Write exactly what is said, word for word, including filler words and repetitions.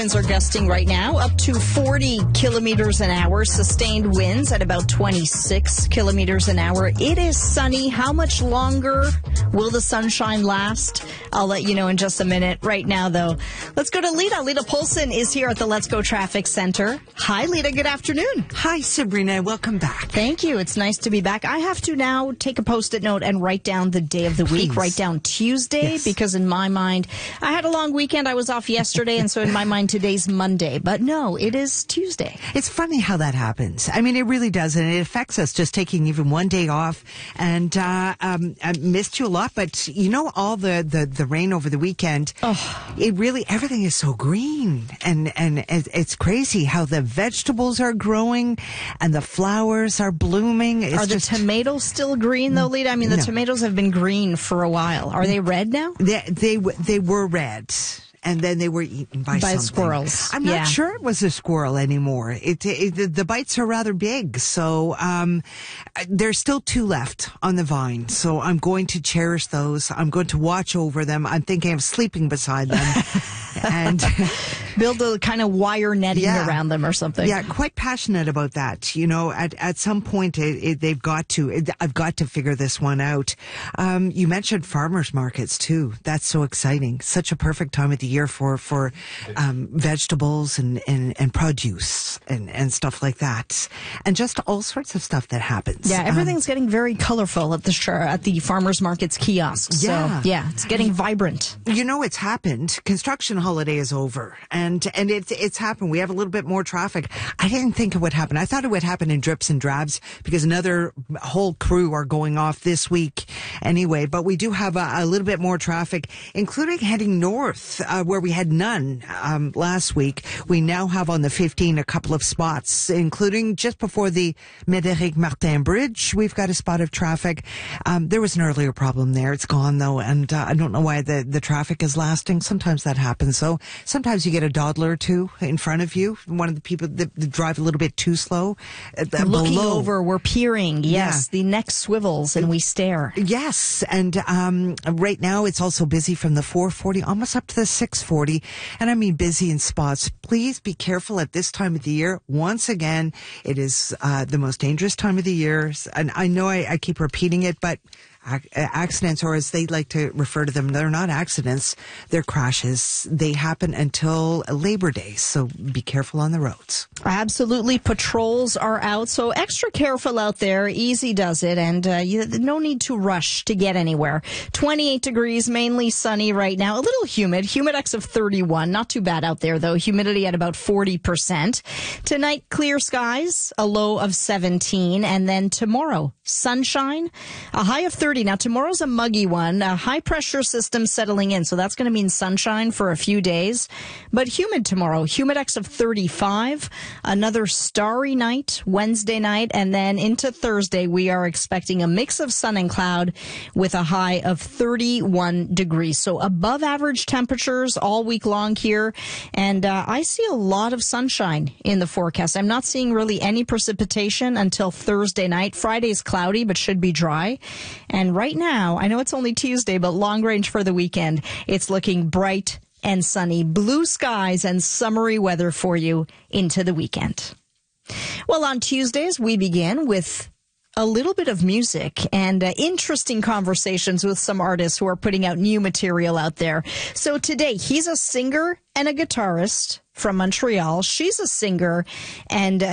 Winds are gusting right now up to forty kilometers an hour. Sustained winds at about twenty-six kilometers an hour. It is sunny. How much longer will the sunshine last? I'll let you know in just a minute. Right now, though, let's go to Lita. Lita Polson is here at the Let's Go Traffic Center. Hi, Lita. Good afternoon. Hi, Sabrina. Welcome back. Thank you. It's nice to be back. I have to now take a Post-it note and write down the day of the Please. week. Write down Tuesday, Yes. because in my mind, I had a long weekend. I was off yesterday, and so in my mind, today's Monday. But no, it is Tuesday. It's funny how that happens. I mean, it really does, and it affects us just taking even one day off. And uh, um, I missed you a lot, but you know, all the, the, the rain over the weekend, Oh. it really, everything is so green. And, and it- it's crazy how the vegetables are growing and the flowers are blooming. It's Are the just, tomatoes still green, though, Lita? I mean, the No. tomatoes have been green for a while. Are they red now? They, they w- they were red, and then they were eaten by, By something. squirrels. I'm Yeah. not sure it was a squirrel anymore. It, it the, the bites are rather big, so um, there's still two left on the vine. So I'm going to cherish those. I'm going to watch over them. I'm thinking of sleeping beside them, and Build a kind of wire netting Yeah. around them or something. yeah, quite passionate about that. You know, at at some point it, it, they've got to. It, I've got to figure this one out. Um, you mentioned farmers markets too. That's so exciting. Such a perfect time of the year for for um, vegetables and, and, and produce and, and stuff like that, and just all sorts of stuff that happens. Yeah, Um, everything's getting very colorful at the sh- at the farmers market's kiosks. Yeah. So, yeah, it's getting vibrant. You know, it's happened. Construction holiday is over, and and it's it's happened. We have a little bit more traffic. I didn't think it would happen. I thought it would happen in drips and drabs because another whole crew are going off this week anyway. But we do have a, a little bit more traffic, including heading north, uh, where we had none um, last week. We now have on the fifteen a couple of spots, including just before the Médéric Martin Bridge. We've got a spot of traffic. Um, there was an earlier problem there. It's gone though, and uh, I don't know why the, the traffic is lasting. Sometimes that happens. So sometimes you get a dawdler or two in front of you. One of the people that, that drive a little bit too slow. Uh, Looking below. over, we're peering. Yes, the neck swivels and we stare. Yes, and um, right now it's also busy from the four forty almost up to the six forty, and I mean busy in spots. Please be careful at this time of the year. Once again, it is uh, the most dangerous time of the year, and I know I, I keep repeating it, but ac- accidents, or as they like to refer to them, they're not accidents, they're crashes. They happen until Labor Day, so be careful on the roads. Absolutely. Patrols are out, so extra careful out there. Easy does it, and uh, you, no need to rush to get anywhere. twenty-eight degrees, mainly sunny right now. A little humid. Humidex of thirty-one. Not too bad out there, though. Humidity at about forty percent. Tonight, clear skies, a low of seventeen. And then tomorrow, sunshine, a high of thirty. Now, tomorrow's a muggy one. A high-pressure system settling in, so that's going to mean sunshine for a few days. But humid tomorrow. Humidex of thirty-five. Another starry night, Wednesday night, and then into Thursday, we are expecting a mix of sun and cloud with a high of thirty-one degrees. So above average temperatures all week long here. And uh, I see a lot of sunshine in the forecast. I'm not seeing really any precipitation until Thursday night. Friday's cloudy, but should be dry. And right now, I know it's only Tuesday, but long range for the weekend, it's looking bright and sunny, blue skies and summery weather for you into the weekend. Well, on Tuesdays, we begin with a little bit of music and uh, interesting conversations with some artists who are putting out new material out there. So today, he's a singer and a guitarist from Montreal. She's a singer and uh,